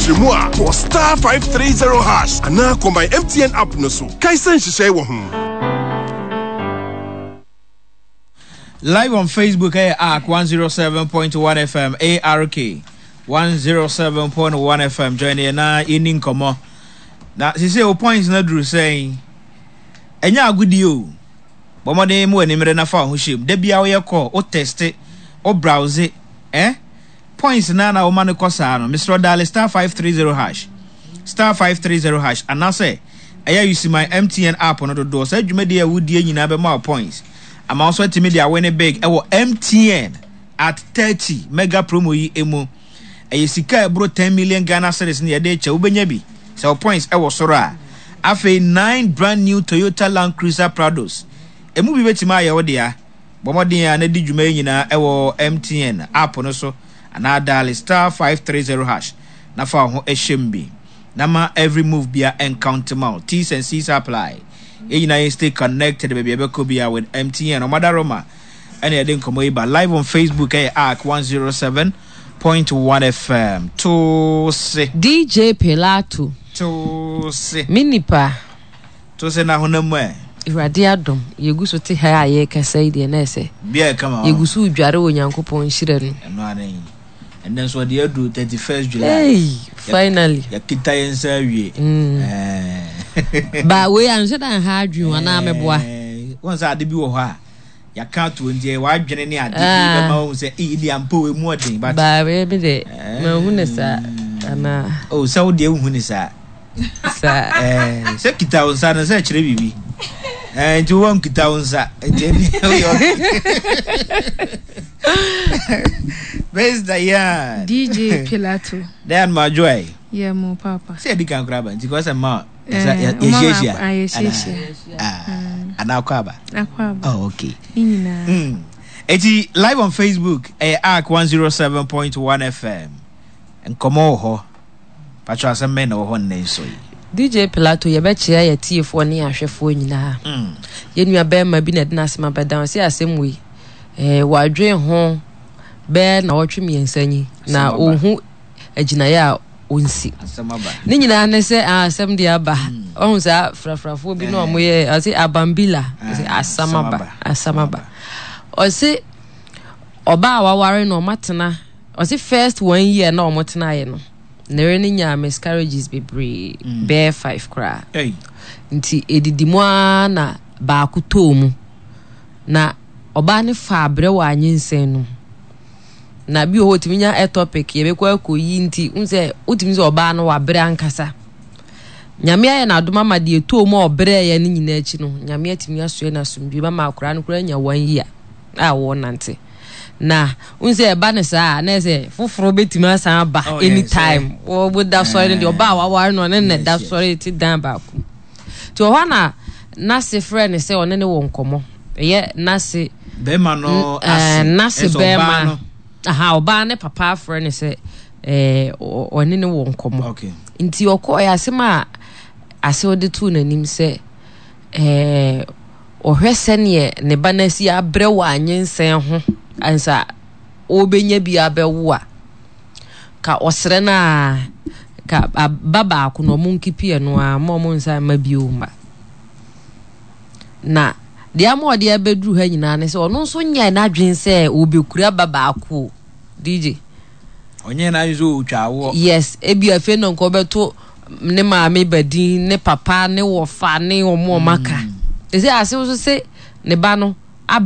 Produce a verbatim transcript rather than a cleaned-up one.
Shimua for star five three zero hash. And now come my M T N app no so. Kaisen Shishay Wahum. Live on Facebook, eh, A R C one oh seven point one F M, A R K one oh seven point one F M. Join the na evening come. Now, she say, "O points na Drew saying, enya good you." But more than more, nimere na fa hushim. Debi awo ye call, o test it, o browse it, eh? Points na na o manu kosa no. Mister Dale star five three zero hash, star five three zero hash. And now say, "Aya you see my M T N app on the door." Say, "You made the wood ye nyina be more points." I'm also to media winning big. Ewo M T N at thirty mega promo yi emu. Eye sika bro ten million Ghana cedis ni ade che ubenya bi. So points ewo sora. Afe nine brand new Toyota Land Cruiser Prados. Emu bi betima ya wode bomodin ya na di dwuma nyina ewo M T N app no so ana dial star five three zero hash na fa ho ehyem bi. Na ma every move bia encounter mount. T's and C's apply. You know, stay connected, baby. I could be with M T N or Madaroma. And I didn't come over live on Facebook. A R C one oh seven point one F M. To say D J Pilato. To say Minipa. To say na honamwe. Iradiadom. You go so te ha ye ka say the nese. Bia come on. You go so dware onyankopon hire no. No anen. And then so the do thirty-first July. Hey, finally. Ya kita yensa wie. Eh. Ba we an said an hard you ana meboa. Once I debi wo ha. Ya count twenty wa dwene ne ade be ma wo say e di ampo we mu odin but ba we be de ma hu ne sa ana oh so de hu ne sa sa eh se kita wo sa na se kire bibi eh nti wo kita wo sa nti Where's Diane? D J Pilato. Diane Majoy. Yeah, mo papa. Say di kan kraba nti ko se ma Yeah, yeah, yeah, yeah, yeah. Ah, anakwaba. Akwaba. Oh, okay. Nina. Mm. Eti live on Facebook, eh, A R C one oh seven point one F M. And come ho. Patro asem me na ho nne so yi. D J Pilato ye be chia ye tiefo ne ahwefo nyina. Mm. Ye nua be ma bi na de na asema bedan se asem wi. Eh, wadwe ho be na wotwe miensanyi na ohu agina ya onsi asamaba ni nyina ne se asem de aba ohun sa frafrafo bi no moye ase abambila ase asamaba asamaba o se oba awaware no matena o se first one year na omotena ye no nere ni nya miscarriages bebre bear five kra hey nti edidimo na ba akutomu na oba ne fa abre wa anyinsen no na bi o timinya a topic ye be kwa koyi nti unse utimize oba no wa bre ankasa nyame aye na adoma ma de eto mo obre ye ne nyina achi no nyame atimi asoe na sombi ba ma akora no kora nya one year a wo nante na unse e ba ne sa na se foforo betimi asan ba oh, anytime o bo da sorry de oba wa war no ne ne da sorry ti dan ba ku ti o na na se friend se one ne wo nkomo ye na se be ma no ase na se be ma aha oba ne papa friend se eh one ne wo nkomo okay nti okoya asema ase ode tu nanim se eh ohwese ne ne ba na si abre wa anyensen ho ansa obenya bi abewo a ka osre na ka baba ko no munkipie no a mo nsa ma bio ma na dia mo de abedru ha nyina ne se ono nso nya na adwen se obekura baba ko D J onye na yuzo utwawo yes ebi afi no nko beto ne maame badin ne papa ne wofa ne omo maka ese ase so se ne ba no